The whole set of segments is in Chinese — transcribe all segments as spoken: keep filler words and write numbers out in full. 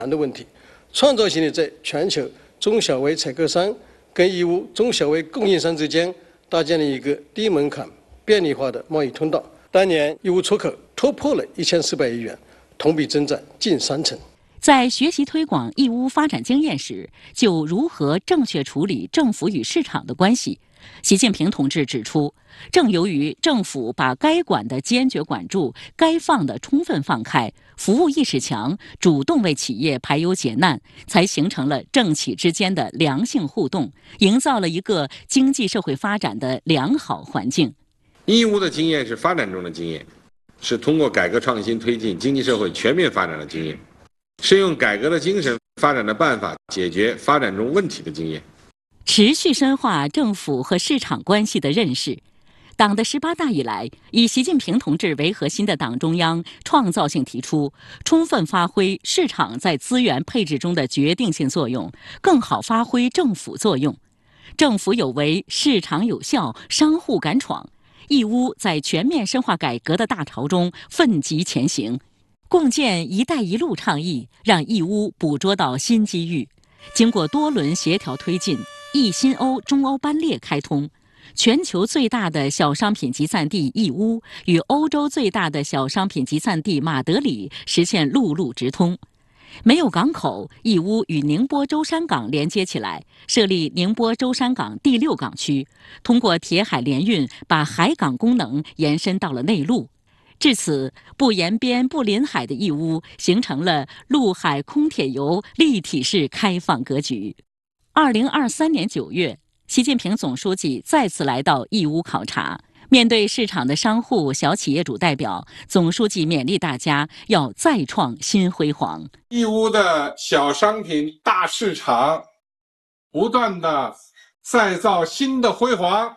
的问题，创造性的在全球中小微采购商跟义乌中小微供应商之间搭建了一个低门槛、便利化的贸易通道。当年义乌出口突破了一千四百亿元，同比增长近三成。 在学习推广义乌发展经验时，就如何正确处理政府与市场的关系，习近平同志指出，正由于政府把该管的坚决管住，该放的充分放开，服务意识强，主动为企业排忧解难，才形成了政企之间的良性互动，营造了一个经济社会发展的良好环境。 义乌的经验是发展中的经验，是通过改革创新推进经济社会全面发展的经验，是用改革的精神、发展的办法解决发展中问题的经验。 持续深化政府和市场关系的认识。党的十八大以来，以习近平同志为核心的党中央创造性提出，充分发挥市场在资源配置中的决定性作用，更好发挥政府作用。政府有为，市场有效，商户敢闯。义乌在全面深化改革的大潮中奋楫前行，共建“一带一路”倡议，让义乌捕捉到新机遇。经过多轮协调推进，义新欧中欧班列开通，全球最大的小商品集散地义乌与欧洲最大的小商品集散地马德里实现陆路直通。没有港口，义乌与宁波舟山港连接起来，设立宁波舟山港第六港区，通过铁海联运，把海港功能延伸到了内陆。至此，不沿边不临海的义乌形成了陆海空铁游立体式开放格局。二零二三年九月，习近平总书记再次来到义乌考察。面对市场的商户、小企业主代表，总书记勉励大家要再创新辉煌。 义乌的小商品大市场，不断的再造新的辉煌。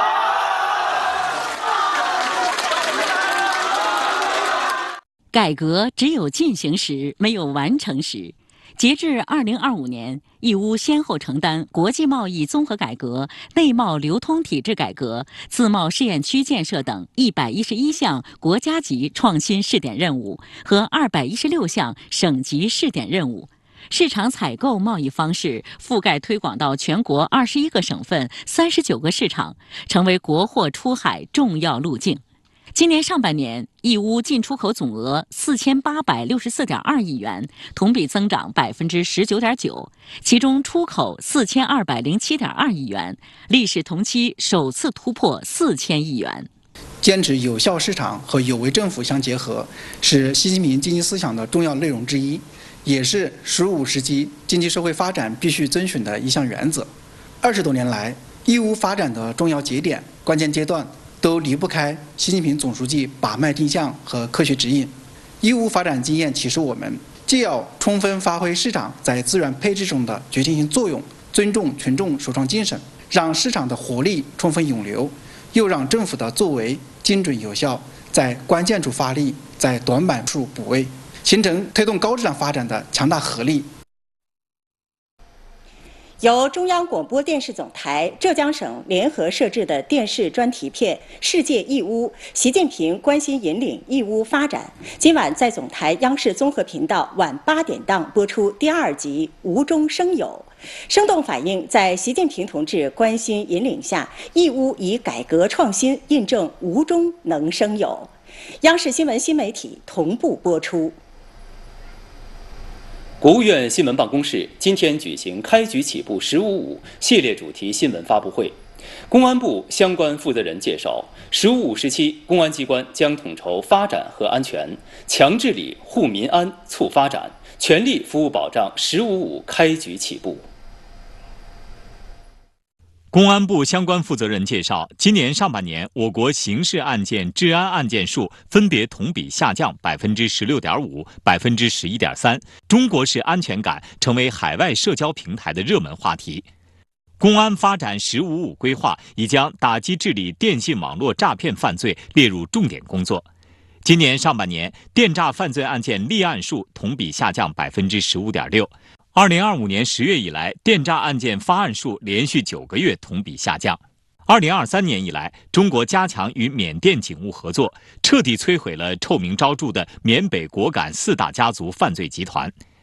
改革只有进行时，没有完成时。截至二零二五年，义乌先后承担国际贸易综合改革、内贸流通体制改革、自贸试验区建设等一百一十一项国家级创新试点任务和二百一十六项省级试点任务，市场采购贸易方式覆盖推广到全国二十一个省份、三十九个市场，成为国货出海重要路径。今年上半年，义乌进出口总额四千八百六十四点二亿元，同比增长百分之十九点九，其中出口四千二百零七点二亿元，历史同期首次突破四千亿元。 坚持有效市场和有为政府相结合，是习近平经济思想的重要内容之一，也是“十五”时期经济社会发展必须遵循的一项原则。二十多年来，义乌发展的重要节点、关键阶段，都离不开习近平总书记把脉定向和科学指引。义乌发展经验启示我们，既要充分发挥市场在资源配置中的决定性作用，尊重群众首创精神，让市场的活力充分涌流，又让政府的作为精准有效，在关键处发力，在短板处补位，形成推动高质量发展的强大合力。 由中央广播电视总台、浙江省联合摄制的电视专题片《世界义乌》，习近平关心引领义乌发展，今晚在总台央视综合频道晚八点档播出第二集《无中生有》，生动反映在习近平同志关心引领下，义乌以改革创新印证无中能生有。央视新闻新媒体同步播出。 国务院新闻办公室今天举行开局起步“十五五”系列主题新闻发布会。公安部相关负责人介绍，“十五五”时期，公安机关将统筹发展和安全，强治理、护民安、促发展，全力服务保障“十五五”开局起步。 公安部相关负责人介绍，今年上半年，我国刑事案件、治安案件数分别同比下降百分之十六点五、百分之十一点三，中国式安全感成为海外社交平台的热门话题。公安发展“十五五”规划已将打击治理电信网络诈骗犯罪列入重点工作。今年上半年，电诈犯罪案件立案数同比下降百分之十五点六。二零二五年十月以来，电诈案件发案数连续九个月同比下降。二零二三年以来，中国加强与缅甸警务合作，彻底摧毁了臭名昭著的缅北果敢四大家族犯罪集团。